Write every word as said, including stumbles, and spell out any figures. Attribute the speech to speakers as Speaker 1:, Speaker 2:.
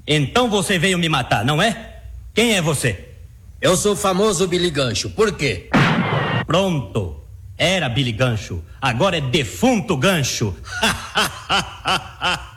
Speaker 1: Então você veio me matar, não é? Quem é você?
Speaker 2: Eu sou o famoso Billy Gancho. Por quê?
Speaker 1: Pronto. Era Billy Gancho. Agora é defunto Gancho.